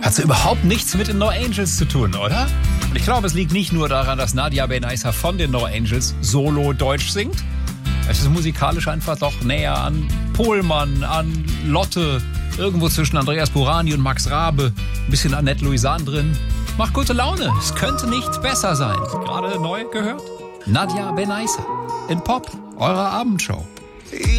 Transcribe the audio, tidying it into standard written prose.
Hat so überhaupt nichts mit den No Angels zu tun, oder? Und ich glaube, es liegt nicht nur daran, dass Nadia Benaissa von den No Angels solo Deutsch singt. Es ist musikalisch einfach doch näher an Pohlmann, an Lotte, irgendwo zwischen Andreas Burani und Max Rabe, ein bisschen Annette Louisanne drin. Macht gute Laune, es könnte nicht besser sein. Gerade neu gehört? Nadia Benaissa in Pop, eurer Abendshow.